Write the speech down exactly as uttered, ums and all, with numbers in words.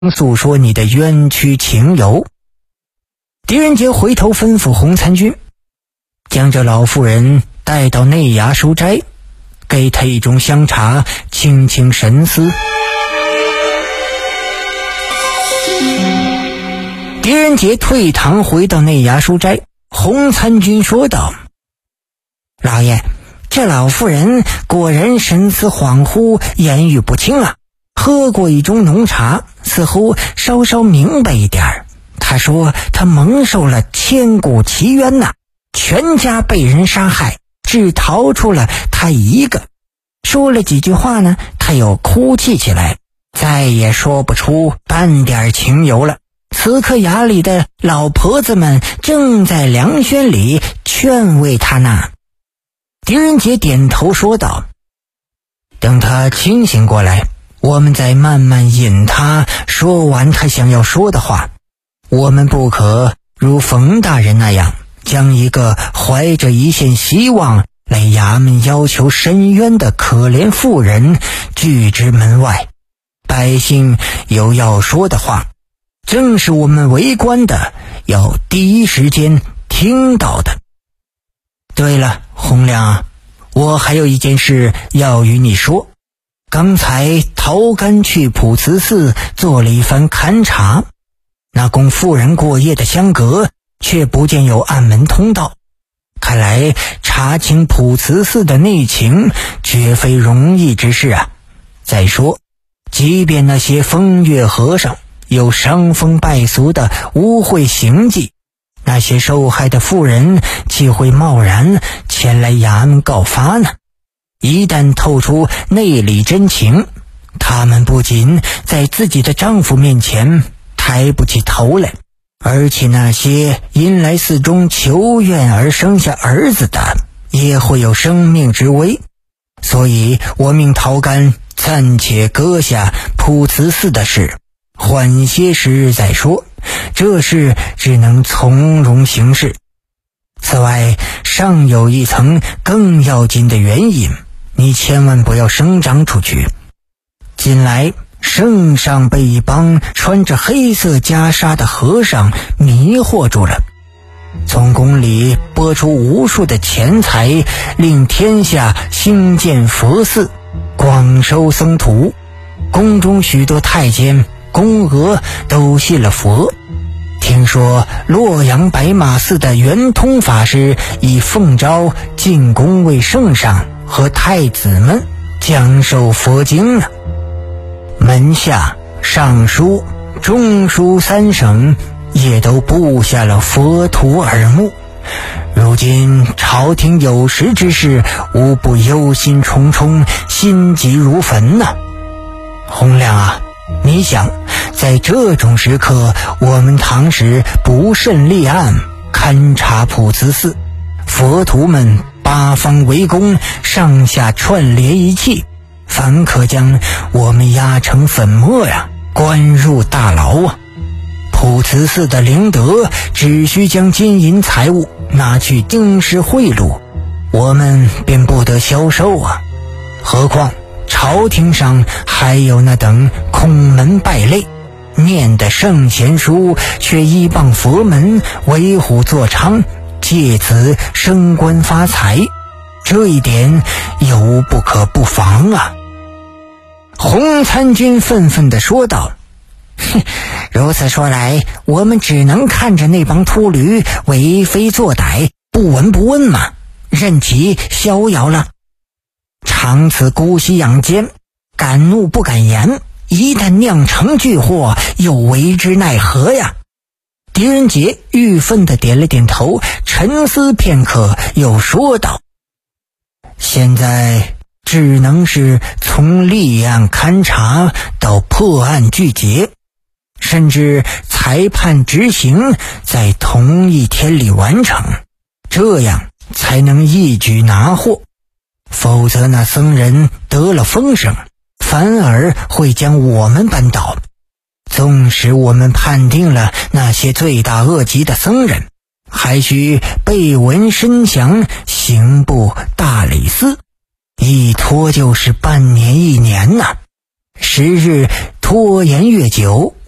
诉说你的冤屈情由。狄仁杰回头吩咐洪参军，将这老妇人带到内衙书斋，给他一盅香茶，轻轻神思。狄仁杰退堂回到内衙书斋，洪参军说道：老爷，这老妇人果然神思恍惚，言语不清啊。喝过一盅浓茶，似乎稍稍明白一点儿。他说他蒙受了千古奇冤呐、啊，全家被人杀害，只逃出了他一个。说了几句话呢，他又哭泣起来，再也说不出半点情由了。此刻衙里的老婆子们正在凉轩里劝慰他呢。狄仁杰点头说道：等他清醒过来，我们再慢慢引他说完他想要说的话。我们不可如冯大人那样，将一个怀着一线希望来衙门要求申冤的可怜妇人拒之门外。百姓有要说的话，正是我们为官的要第一时间听到的。对了，洪亮，我还有一件事要与你说。刚才陶干去普慈寺做了一番勘察，那供妇人过夜的香阁却不见有暗门通道，看来查清普慈寺的内情绝非容易之事啊。再说，即便那些风月和尚有伤风败俗的污秽行迹，那些受害的妇人岂会贸然前来衙门告发呢？一旦透出内里真情，他们不仅在自己的丈夫面前抬不起头来，而且那些因来寺中求愿而生下儿子的也会有生命之危。所以我命陶干暂且搁下普慈寺的事，缓些时日再说，这事只能从容行事。此外，尚有一层更要紧的原因，你千万不要声张出去。近来圣上被一帮穿着黑色袈裟的和尚迷惑住了，从宫里拨出无数的钱财，令天下兴建佛寺，广收僧徒。宫中许多太监宫娥都信了佛。听说洛阳白马寺的圆通法师已奉诏进宫为圣上和太子们讲授佛经呢。门下、尚书、中书三省也都布下了佛徒耳目。如今朝廷有识之士无不忧心忡忡，心急如焚呐、啊。洪亮啊，你想，在这种时刻，我们唐时不慎立案勘察普慈寺，佛徒们八方围攻，上下串联一气，反可将我们压成粉末呀、啊，关入大牢啊。普慈寺的灵德只需将金银财物拿去京师贿赂，我们便不得消受啊。何况朝廷上还有那等空门败类，念的圣贤书，却依傍佛门，为虎作伥，借此升官发财，这一点有不可不防啊。洪参军愤愤地说道：哼，如此说来，我们只能看着那帮秃驴为非作歹，不闻不问嘛，任其逍遥了。长此姑息养奸，敢怒不敢言，一旦酿成巨祸，又为之奈何呀？狄仁杰郁愤地点了点头，沉思片刻，又说道：现在只能是从立案勘查到破案拒结，甚至裁判执行在同一天里完成，这样才能一举拿获。否则那僧人得了风声，反而会将我们扳倒。纵使我们判定了那些罪大恶极的僧人，还需背闻申降，刑部大理寺，一拖就是半年一年呐、啊。时日拖延越久，